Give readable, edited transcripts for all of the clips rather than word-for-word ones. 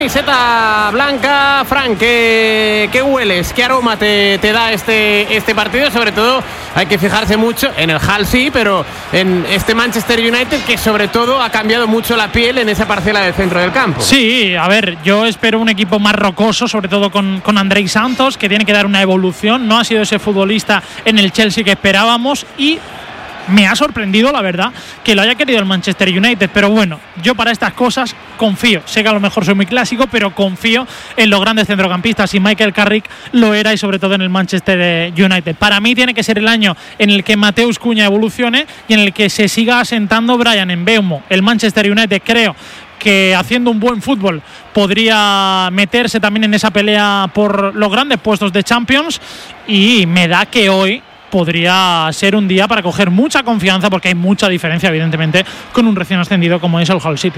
Camiseta blanca, Fran, ¿qué hueles? ¿Qué aroma te da este partido? Sobre todo hay que fijarse mucho en el Hull, sí, pero en este Manchester United que sobre todo ha cambiado mucho la piel en esa parcela del centro del campo. Sí, a ver, yo espero un equipo más rocoso, sobre todo con Andrei Santos, que tiene que dar una evolución. No ha sido ese futbolista en el Chelsea que esperábamos y me ha sorprendido, la verdad, que lo haya querido el Manchester United, pero bueno, yo para estas cosas confío. Sé que a lo mejor soy muy clásico, pero confío en los grandes centrocampistas y Michael Carrick lo era, y sobre todo en el Manchester United. Para mí tiene que ser el año en el que Mateus Cunha evolucione y en el que se siga asentando Bryan Mbeumo. El Manchester United creo que haciendo un buen fútbol podría meterse también en esa pelea por los grandes puestos de Champions, y me da que hoy podría ser un día para coger mucha confianza, porque hay mucha diferencia evidentemente con un recién ascendido como es el Hull City.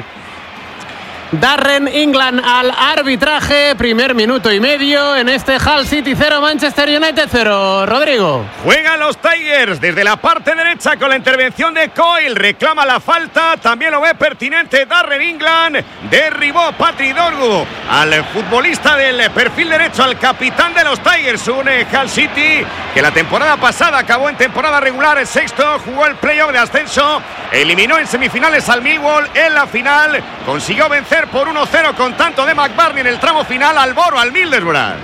Darren England al arbitraje, primer minuto y medio en este Hull City 0, Manchester United 0. Rodrigo. Juegan los Tigers desde la parte derecha con la intervención de Coyle, reclama la falta, también lo ve pertinente Darren England, derribó Patrick Dorgu al futbolista del perfil derecho, al capitán de los Tigers, un Hull City que la temporada pasada acabó en temporada regular el sexto, jugó el playoff de ascenso, eliminó en semifinales al Millwall, en la final consiguió vencer por 1-0 con tanto de McBurney en el tramo final al Boro, al Middlesbrough.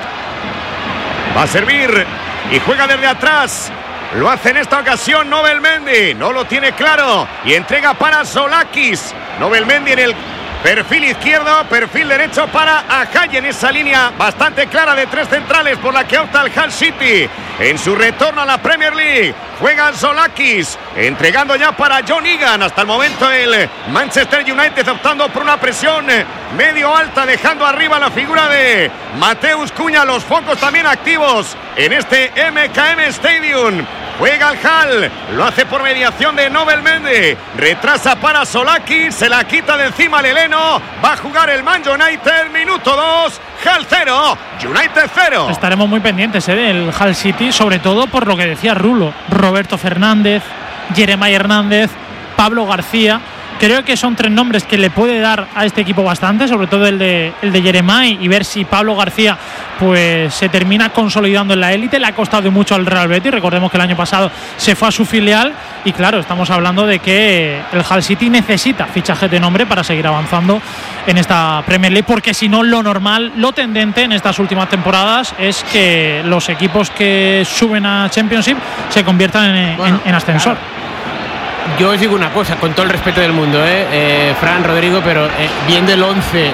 Va a servir y juega desde atrás. Lo hace en esta ocasión Nobel Mendy. No lo tiene claro y entrega para Solakis. Nobel Mendy en el perfil izquierdo, perfil derecho para Ajayi en esa línea bastante clara de tres centrales por la que opta el Hull City en su retorno a la Premier League. Juega Solakis, entregando ya para John Egan. Hasta el momento el Manchester United optando por una presión medio alta, dejando arriba la figura de Mateus Cunha. Los focos también activos en este MKM Stadium. Juega el Hull, lo hace por mediación de Nobel Mendy, retrasa para Solakis, se la quita de encima el heleno, va a jugar el Man United, minuto 2, Hull 0, United 0. Estaremos muy pendientes del Hull City, sobre todo por lo que decía Rulo, Roberto Fernández, Jeremai Hernández, Pablo García. Creo que son tres nombres que le puede dar a este equipo bastante, sobre todo el de Jeremai, y ver si Pablo García pues se termina consolidando en la élite. Le ha costado mucho al Real Betis, recordemos que el año pasado se fue a su filial, y claro, estamos hablando de que el Hull City necesita fichaje de nombre para seguir avanzando en esta Premier League, porque si no, lo normal, lo tendente en estas últimas temporadas es que los equipos que suben a Championship se conviertan en ascensor. Claro. Yo os digo una cosa, con todo el respeto del mundo, Fran, Rodrigo, pero viendo el 11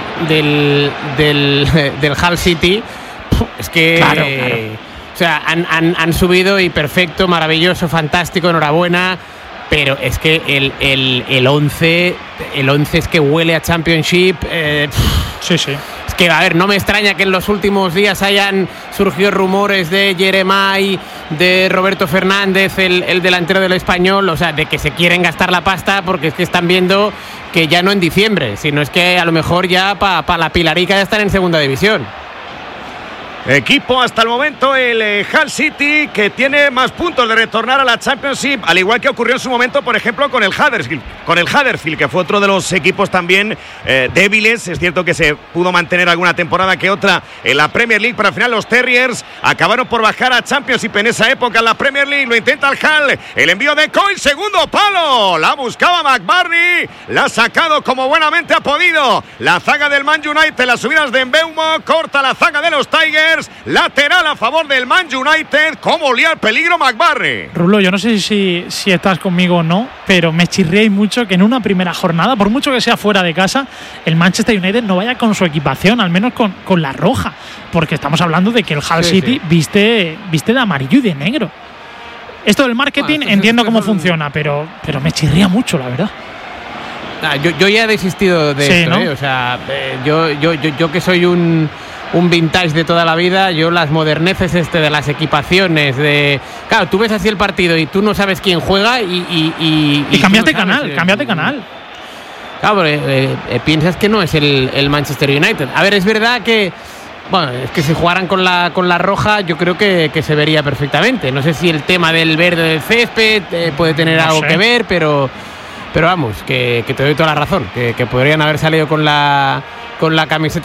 del Hull City, es que claro. O sea, han subido y perfecto, maravilloso, fantástico, enhorabuena, pero es que el 11 es que huele a Championship. Sí. Es que, a ver, no me extraña que en los últimos días hayan surgido rumores de Jeremai, de Roberto Fernández, el delantero del Español, o sea, de que se quieren gastar la pasta, porque es que están viendo que ya no en diciembre, sino es que a lo mejor ya para la Pilarica ya están en segunda división. Equipo hasta el momento el Hull City, que tiene más puntos de retornar a la Championship, al igual que ocurrió en su momento, por ejemplo, con el Huddersfield, que fue otro de los equipos también débiles. Es cierto que se pudo mantener alguna temporada que otra en la Premier League, pero al final los Terriers acabaron por bajar a Championship en esa época en la Premier League. Lo intenta el Hull, el envío de Coyle, segundo palo, la buscaba McBurney, la ha sacado como buenamente ha podido la zaga del Man United. Las subidas de Mbeumo, corta la zaga de los Tigers. Lateral a favor del Man United. ¿Cómo olía el peligro McBurney? Rulo, yo no sé si estás conmigo o no, pero me chirriáis mucho que en una primera jornada, por mucho que sea fuera de casa, el Manchester United no vaya con su equipación, al menos con la roja, porque estamos hablando de que el Hull City viste de amarillo y de negro. Esto del marketing entiendo cómo funciona, pero me chirría mucho, la verdad. Yo ya he desistido de esto, ¿no? O sea, yo que soy un vintage de toda la vida, yo las moderneces de las equipaciones, claro, tú ves así el partido y tú no sabes quién juega y cambias de canal. Claro, piensas que no es el Manchester United. A ver, es verdad que, bueno, es que si jugaran con la roja, yo creo que se vería perfectamente. No sé si el tema del verde del césped puede tener algo que ver, pero vamos, que te doy toda la razón, que podrían haber salido con la con la camiseta